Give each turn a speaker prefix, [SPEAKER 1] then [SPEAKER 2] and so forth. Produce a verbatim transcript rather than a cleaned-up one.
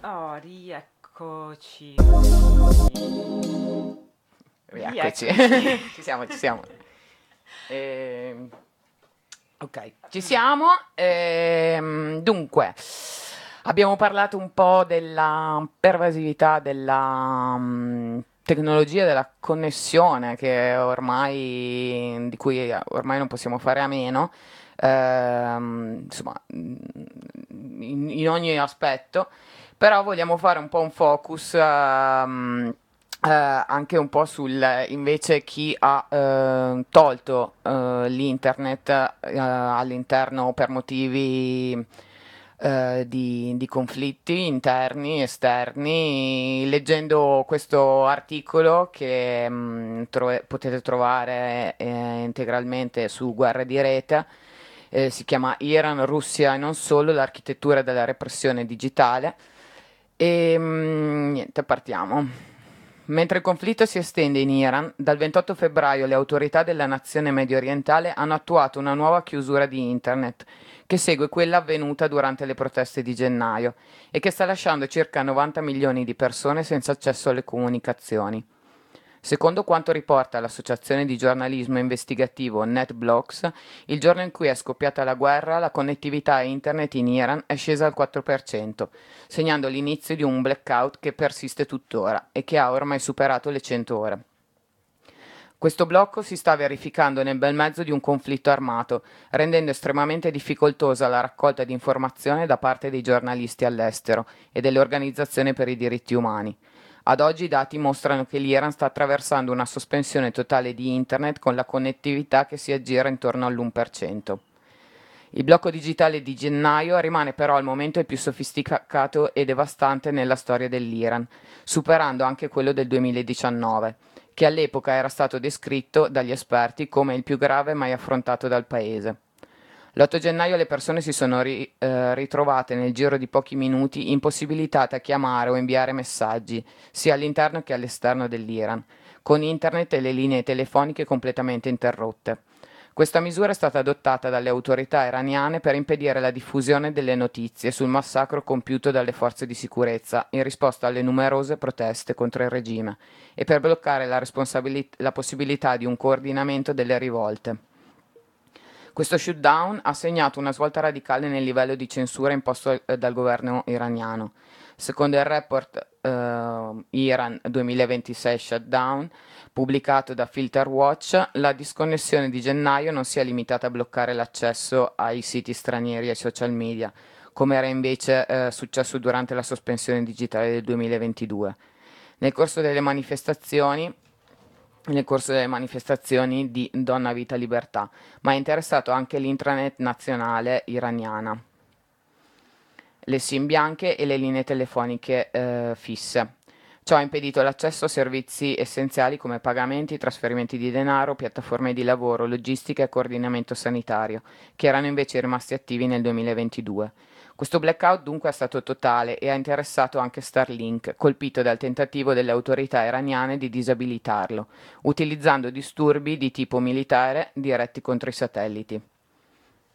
[SPEAKER 1] Oh, rieccoci.
[SPEAKER 2] Rieccoci.
[SPEAKER 1] Rieccoci.
[SPEAKER 2] Ci siamo, ci siamo. Ehm, ok, ci siamo. Ehm, dunque, abbiamo parlato un po' della pervasività della mm, tecnologia, della connessione che ormai, di cui ormai non possiamo fare a meno. Ehm, insomma, mm, in, in ogni aspetto, però vogliamo fare un po' un focus ehm, eh, anche un po' sul invece chi ha eh, tolto eh, l'internet eh, all'interno per motivi eh, di, di conflitti interni, esterni. Leggendo questo articolo che mh, tro- potete trovare eh, integralmente su Guerra di Rete, eh, si chiama Iran, Russia e non solo, l'architettura della repressione digitale. E mm, niente, partiamo. Mentre il conflitto si estende in Iran, dal ventotto febbraio le autorità della nazione mediorientale hanno attuato una nuova chiusura di internet, che segue quella avvenuta durante le proteste di gennaio e che sta lasciando circa novanta milioni di persone senza accesso alle comunicazioni. Secondo quanto riporta l'associazione di giornalismo investigativo NetBlocks, il giorno in cui è scoppiata la guerra, la connettività a internet in Iran è scesa al quattro per cento, segnando l'inizio di un blackout che persiste tuttora e che ha ormai superato le cento ore. Questo blocco si sta verificando nel bel mezzo di un conflitto armato, rendendo estremamente difficoltosa la raccolta di informazione da parte dei giornalisti all'estero e delle organizzazioni per i diritti umani. Ad oggi i dati mostrano che l'Iran sta attraversando una sospensione totale di internet con la connettività che si aggira intorno all'uno per cento. Il blocco digitale di gennaio rimane però al momento il più sofisticato e devastante nella storia dell'Iran, superando anche quello del duemiladiciannove, che all'epoca era stato descritto dagli esperti come il più grave mai affrontato dal paese. L'otto gennaio le persone si sono ri- eh, ritrovate nel giro di pochi minuti impossibilitate a chiamare o inviare messaggi, sia all'interno che all'esterno dell'Iran, con internet e le linee telefoniche completamente interrotte. Questa misura è stata adottata dalle autorità iraniane per impedire la diffusione delle notizie sul massacro compiuto dalle forze di sicurezza in risposta alle numerose proteste contro il regime e per bloccare la, responsabili- la possibilità di un coordinamento delle rivolte. Questo shutdown ha segnato una svolta radicale nel livello di censura imposto eh, dal governo iraniano. Secondo il report eh, Iran duemilaventisei Shutdown, pubblicato da Filterwatch, la disconnessione di gennaio non si è limitata a bloccare l'accesso ai siti stranieri e ai social media, come era invece eh, successo durante la sospensione digitale del duemilaventidue. Nel corso delle manifestazioni nel corso delle manifestazioni di Donna Vita Libertà, ma è interessato anche l'intranet nazionale iraniana, le SIM bianche e le linee telefoniche eh, fisse. Ciò ha impedito l'accesso a servizi essenziali come pagamenti, trasferimenti di denaro, piattaforme di lavoro, logistica e coordinamento sanitario, che erano invece rimasti attivi nel duemilaventidue. Questo blackout dunque è stato totale e ha interessato anche Starlink, colpito dal tentativo delle autorità iraniane di disabilitarlo, utilizzando disturbi di tipo militare diretti contro i satelliti.